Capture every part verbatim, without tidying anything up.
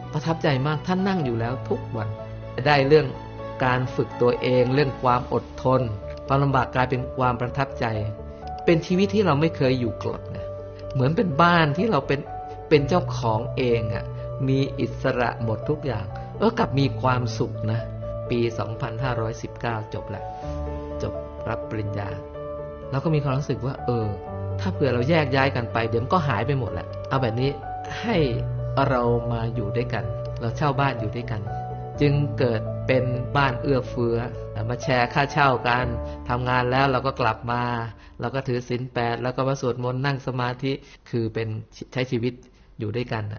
ประทับใจมากท่านนั่งอยู่แล้วทุกวันได้เรื่องการฝึกตัวเองเรื่องความอดทนความลำบากกลายเป็นความประทับใจเป็นชีวิตที่เราไม่เคยอยู่กลดนะเหมือนเป็นบ้านที่เราเป็นเป็นเจ้าของเองอ่ะมีอิสระหมดทุกอย่างเออกลับมีความสุขนะปีสองพันห้าร้อยสิบเก้าจบแล้วจบรับปริญญาแล้วก็มีความรู้สึกว่าเออถ้าเผื่อเราแยกย้ายกันไปเดี๋ยวมันก็หายไปหมดแหละเอาแบบนี้ให้เรามาอยู่ด้วยกันเราเช่าบ้านอยู่ด้วยกันจึงเกิดเป็นบ้านเอื้อเฟื้อมาแชร์ค่าเช่ากันทำงานแล้วเราก็กลับมาเราก็ถือศีลแปดแล้วก็มาสวดมนต์นั่งสมาธิคือเป็นใช้ชีวิตอยู่ด้วยกัน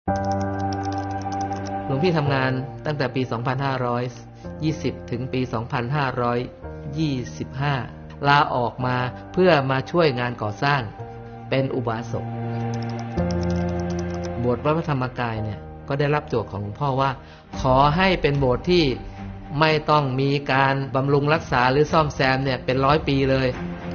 หลวงพี่ทำงานตั้งแต่ปีสองพันห้าร้อยยี่สิบถึงปีสองพันห้าร้อยยี่สิบห้าลาออกมาเพื่อมาช่วยงานก่อสร้างเป็นอุบาสกโบสถ์วัดพระธรรมกายเนี่ยก็ได้รับโจทย์ของหลวงพ่อว่าขอให้เป็นโบสถ์ที่ไม่ต้องมีการบำรุงรักษาหรือซ่อมแซมเนี่ยเป็นร้อยปีเลย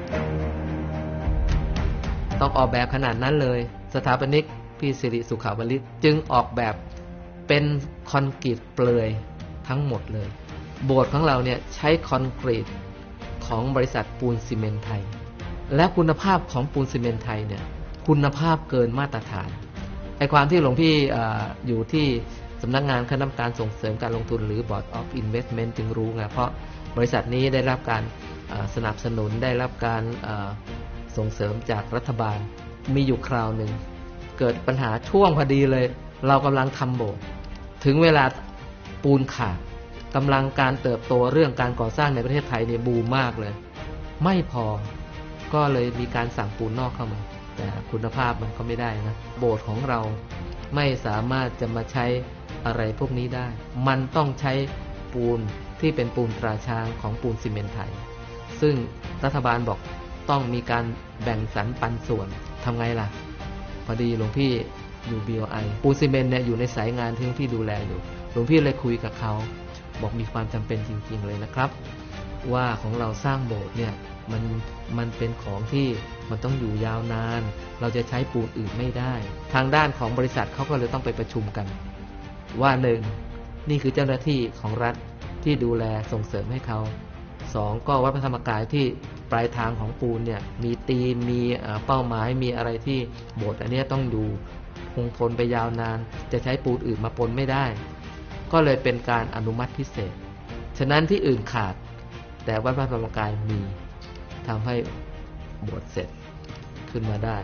ต้องออกแบบขนาดนั้นเลยสถาปนิกพี่สิริสุขาวลิตจึงออกแบบเป็นคอนกรีตเปลือยทั้งหมดเลยโบสถ์ของเราเนี่ยใช้คอนกรีตของบริษัทปูนซีเมนต์ไทยและคุณภาพของปูนซีเมนต์ไทยเนี่ยคุณภาพเกินมาตรฐานไอ้ความที่หลวงพี่ อ, อยู่ที่สำนักงานคณะกรรมการส่งเสริมการลงทุนหรือ Board of Investment จึงรู้ไงเพราะบริษัทนี้ได้รับการสนับสนุนได้รับการส่งเสริมจากรัฐบาลมีอยู่คราวหนึ่งเกิดปัญหาช่วงพอดีเลยเรากำลังทำโบสถ์ถึงเวลาปูนขาดกำลังการเติบโตเรื่องการก่อสร้างในประเทศไทยเนี่ยบูมมากเลยไม่พอก็เลยมีการสั่งปูนนอกเข้ามาแต่คุณภาพมันก็ไม่ได้นะโบสถ์ของเราไม่สามารถจะมาใช้อะไรพวกนี้ได้มันต้องใช้ปูนที่เป็นปูนตราช้างของปูนซีเมนต์ไทยซึ่งรัฐบาลบอกต้องมีการแบ่งสรรปันส่วนทำไงล่ะพอดีหลวงพี่อยู่ บี โอ ไอ ปูนซีเมนต์เนี่ยอยู่ในสายงานที่หลวงพี่ดูแลอยู่หลวงพี่เลยคุยกับเขาบอกมีความจำเป็นจริงๆเลยนะครับว่าของเราสร้างโบสถ์เนี่ยมันมันเป็นของที่มันต้องอยู่ยาวนานเราจะใช้ปูนอื่นไม่ได้ทางด้านของบริษัทเขาก็เลยต้องไปประชุมกันว่าหนึ่งนี่คือเจ้าหน้าที่ของรัฐที่ดูแลส่งเสริมให้เขาสองก็วัดพระธรรมกายที่ปลายทางของปูนเนี่ยมีธีมมีเป้าหมายมีอะไรที่โบสถ์อันนี้ต้องดูคงทนไปยาวนานจะใช้ปูนอื่นมาปนไม่ได้ก็เลยเป็นการอนุมัติพิเศษฉะนั้นที่อื่นขาดแต่วัดพระธรรมกายมีทำให้โบสถ์เสร็จขึ้นมาได้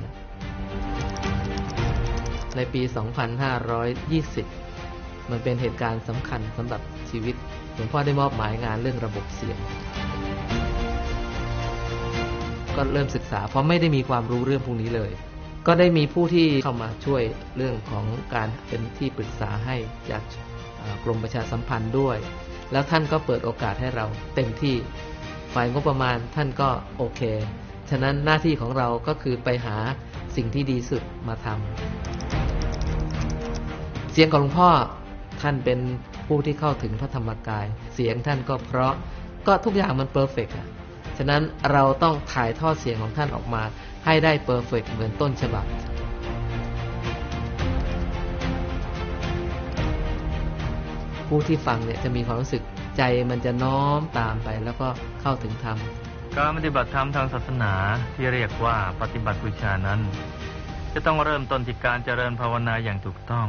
ในปีสองพันห้าร้อยยี่สิบมันเป็นเหตุการณ์สำคัญสำหรับชีวิตหลวงพ่อได้มอบหมายงานเรื่องระบบเสียงก็เริ่มศึกษาเพราะไม่ได้มีความรู้เรื่องพวกนี้เลยก็ได้มีผู้ที่เข้ามาช่วยเรื่องของการเป็นที่ปรึกษาให้จากกรมประชาสัมพันธ์ด้วยแล้วท่านก็เปิดโอกาสให้เราเต็มที่ฝ่ายงบประมาณท่านก็โอเคฉะนั้นหน้าที่ของเราก็คือไปหาสิ่งที่ดีสุดมาทำเสียงของหลวงพ่อท่านเป็นผู้ที่เข้าถึงพระธรรมกายเสียงท่านก็เพราะก็ทุกอย่างมันเพอร์เฟกต์อ่ะฉะนั้นเราต้องถ่ายทอดเสียงของท่านออกมาให้ได้เพอร์เฟกต์เหมือนต้นฉบับผู้ที่ฟังเนี่ยจะมีความรู้สึกใจมันจะน้อมตามไปแล้วก็เข้าถึงธรรมการปฏิบัติธรรมทางศาสนาที่เรียกว่าปฏิบัติบูชานั้นจะต้องเริ่มต้นที่การเจริญภาวนาอย่างถูกต้อง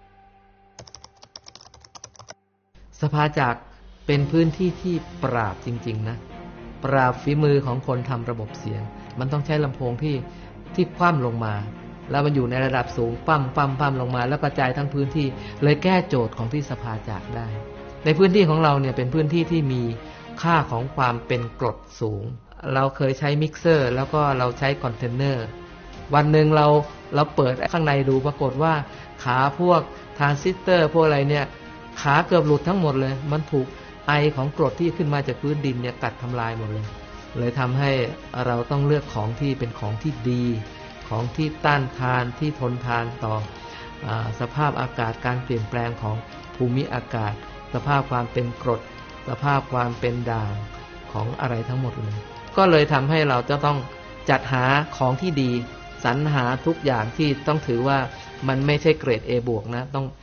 สภาจักรเป็นพื้นที่ที่ปราบจริงๆนะปราบฝีมือของคนทำระบบเสียงมันต้องใช้ลำโพงที่ที่คว่ำลงมาแล้วมันอยู่ในระดับสูงปั้มปั้มปั้มลงมาแล้วกระจายทั้งพื้นที่เลยแก้โจทย์ของที่สภาจักรได้ในพื้นที่ของเราเนี่ยเป็นพื้นที่ที่มีค่าของความเป็นกรดสูงเราเคยใช้มิกเซอร์แล้วก็เราใช้คอนเทนเนอร์วันหนึ่งเราเราเปิดข้างในดูปรากฏว่าขาพวกทรานซิสเตอร์พวกอะไรเนี่ยขาเกือบหลุดทั้งหมดเลยมันถูกไอของกรดที่ขึ้นมาจากพื้นดินเนี่ยกัดทำลายหมดเลยเลยทำให้เราต้องเลือกของที่เป็นของที่ดีของที่ต้านทานที่ทนทานต่ออ่าสภาพอากาศการเปลี่ยนแปลงของภูมิอากาศสภาพความเป็นกรดสภาพความเป็นด่างของอะไรทั้งหมดเลยก็เลยทำให้เราจะต้องจัดหาของที่ดีสรรหาทุกอย่างที่ต้องถือว่ามันไม่ใช่เกรด A บวกนะต้อง